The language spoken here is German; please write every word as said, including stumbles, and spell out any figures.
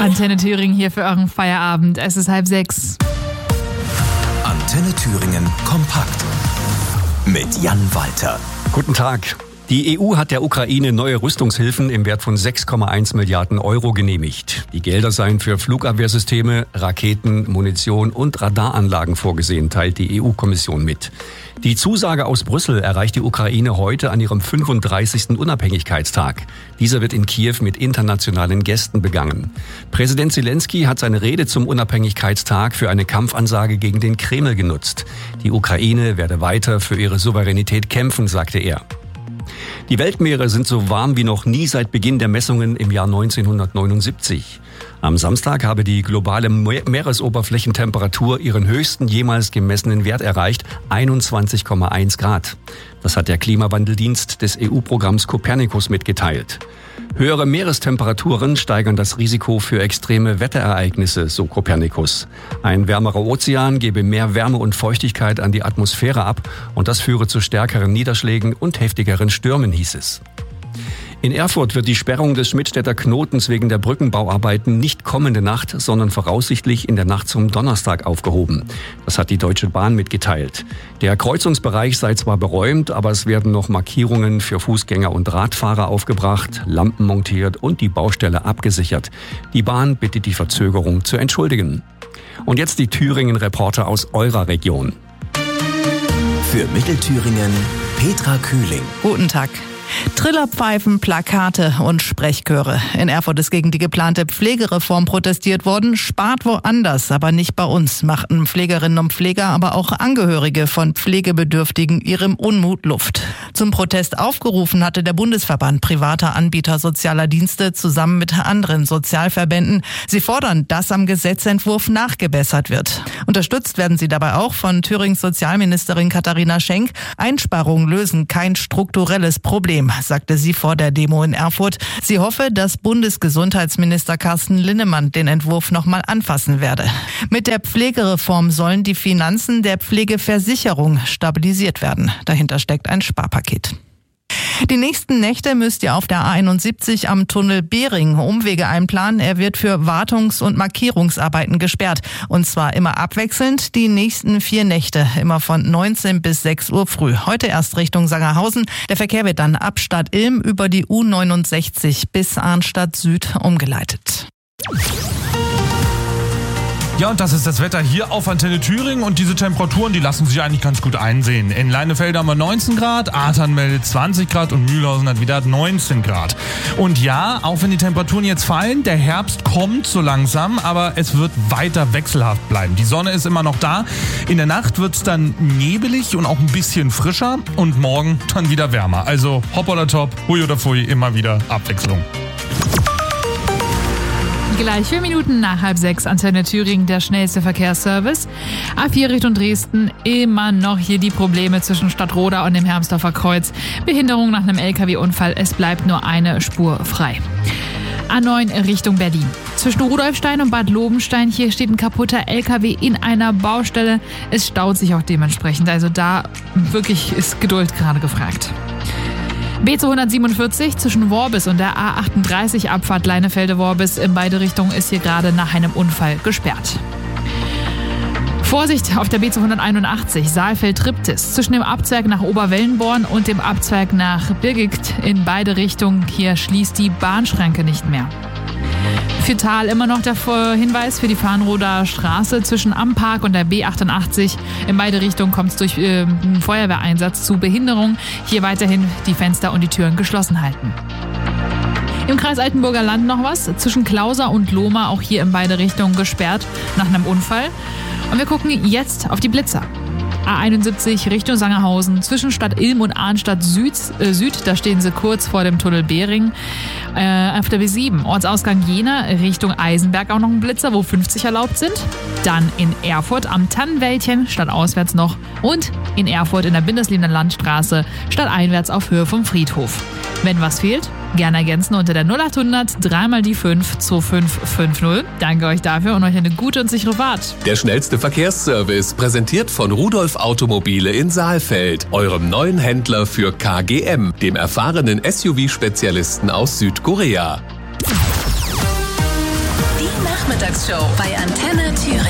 Antenne Thüringen hier für euren Feierabend. Es ist halb sechs. Antenne Thüringen kompakt mit Jan Walter. Guten Tag. Die E U hat der Ukraine neue Rüstungshilfen im Wert von sechs Komma eins Milliarden Euro genehmigt. Die Gelder seien für Flugabwehrsysteme, Raketen, Munition und Radaranlagen vorgesehen, teilt die E U-Kommission mit. Die Zusage aus Brüssel erreicht die Ukraine heute an ihrem fünfunddreißigsten Unabhängigkeitstag. Dieser wird in Kiew mit internationalen Gästen begangen. Präsident Zelensky hat seine Rede zum Unabhängigkeitstag für eine Kampfansage gegen den Kreml genutzt. Die Ukraine werde weiter für ihre Souveränität kämpfen, sagte er. Die Weltmeere sind so warm wie noch nie seit Beginn der Messungen im Jahr neunzehnhundertneunundsiebzig. Am Samstag habe die globale Meeresoberflächentemperatur ihren höchsten jemals gemessenen Wert erreicht, einundzwanzig Komma eins Grad. Das hat der Klimawandeldienst des E U-Programms Copernicus mitgeteilt. Höhere Meerestemperaturen steigern das Risiko für extreme Wetterereignisse, so Copernicus. Ein wärmerer Ozean gebe mehr Wärme und Feuchtigkeit an die Atmosphäre ab und das führe zu stärkeren Niederschlägen und heftigeren Stürmen, hieß es. In Erfurt wird die Sperrung des Schmidtstädter Knotens wegen der Brückenbauarbeiten nicht kommende Nacht, sondern voraussichtlich in der Nacht zum Donnerstag aufgehoben. Das hat die Deutsche Bahn mitgeteilt. Der Kreuzungsbereich sei zwar beräumt, aber es werden noch Markierungen für Fußgänger und Radfahrer aufgebracht, Lampen montiert und die Baustelle abgesichert. Die Bahn bittet die Verzögerung zu entschuldigen. Und jetzt die Thüringen-Reporter aus eurer Region. Für Mittelthüringen Petra Kühling. Guten Tag. Trillerpfeifen, Plakate und Sprechchöre. In Erfurt ist gegen die geplante Pflegereform protestiert worden. Spart woanders, aber nicht bei uns, machten Pflegerinnen und Pfleger, aber auch Angehörige von Pflegebedürftigen ihrem Unmut Luft. Zum Protest aufgerufen hatte der Bundesverband privater Anbieter sozialer Dienste zusammen mit anderen Sozialverbänden. Sie fordern, dass am Gesetzentwurf nachgebessert wird. Unterstützt werden sie dabei auch von Thürings Sozialministerin Katharina Schenk. Einsparungen lösen kein strukturelles Problem, sagte sie vor der Demo in Erfurt. Sie hoffe, dass Bundesgesundheitsminister Carsten Linnemann den Entwurf nochmal anfassen werde. Mit der Pflegereform sollen die Finanzen der Pflegeversicherung stabilisiert werden. Dahinter steckt ein Sparpaket. Die nächsten Nächte müsst ihr auf der A einundsiebzig am Tunnel Behring Umwege einplanen. Er wird für Wartungs- und Markierungsarbeiten gesperrt. Und zwar immer abwechselnd die nächsten vier Nächte, immer von neunzehn bis sechs Uhr früh. Heute erst Richtung Sangerhausen. Der Verkehr wird dann ab Stadt Ilm über die U neunundsechzig bis Arnstadt Süd umgeleitet. Ja, und das ist das Wetter hier auf Antenne Thüringen und diese Temperaturen, die lassen sich eigentlich ganz gut einsehen. In Leinefelde haben wir neunzehn Grad, Athern meldet zwanzig Grad und Mühlhausen hat wieder neunzehn Grad. Und ja, auch wenn die Temperaturen jetzt fallen, der Herbst kommt so langsam, aber es wird weiter wechselhaft bleiben. Die Sonne ist immer noch da. In der Nacht wird es dann nebelig und auch ein bisschen frischer und morgen dann wieder wärmer. Also hopp oder top, hui oder pfui, immer wieder Abwechslung. Gleich vier Minuten nach halb sechs, Antenne Thüringen, der schnellste Verkehrsservice. A vier Richtung Dresden, immer noch hier die Probleme zwischen Stadtroda und dem Hermsdorfer Kreuz. Behinderung nach einem L K W-Unfall, es bleibt nur eine Spur frei. A neun Richtung Berlin. Zwischen Rudolfstein und Bad Lobenstein, hier steht ein kaputter L K W in einer Baustelle. Es staut sich auch dementsprechend, also da wirklich ist Geduld gerade gefragt. B zweihundertsiebenundvierzig zwischen Worbis und der A achtunddreißig Abfahrt Leinefelde-Worbis in beide Richtungen ist hier gerade nach einem Unfall gesperrt. Vorsicht auf der B zweihunderteinundachtzig Saalfeld-Triptis zwischen dem Abzweig nach Oberwellenborn und dem Abzweig nach Birgit in beide Richtungen. Hier schließt die Bahnschranke nicht mehr. Für Thal immer noch der Hinweis für die Farnroder Straße zwischen Ampark und der B achtundachtzig. In beide Richtungen kommt es durch äh, einen Feuerwehreinsatz zu Behinderung. Hier weiterhin die Fenster und die Türen geschlossen halten. Im Kreis Altenburger Land noch was. Zwischen Klauser und Lohmar auch hier in beide Richtungen gesperrt nach einem Unfall. Und wir gucken jetzt auf die Blitzer. A einundsiebzig Richtung Sangerhausen, zwischen Stadt Ilm und Arnstadt Süd, äh, Süd, da stehen sie kurz vor dem Tunnel Behring. Äh, auf der B sieben, Ortsausgang Jena, Richtung Eisenberg auch noch ein Blitzer, wo fünfzig erlaubt sind. Dann in Erfurt am Tannenwäldchen, stadtauswärts noch. Und in Erfurt in der Bindesliebner Landstraße, stadteinwärts auf Höhe vom Friedhof. Wenn was fehlt, gerne ergänzen unter der null achthundert drei mal die fünf zwei fünf fünf null. Danke euch dafür und euch eine gute und sichere Fahrt. Der schnellste Verkehrsservice, präsentiert von Rudolf Automobile in Saalfeld, eurem neuen Händler für K G M, dem erfahrenen S U V-Spezialisten aus Südkorea. Die Nachmittagsshow bei Antenne Thüringen.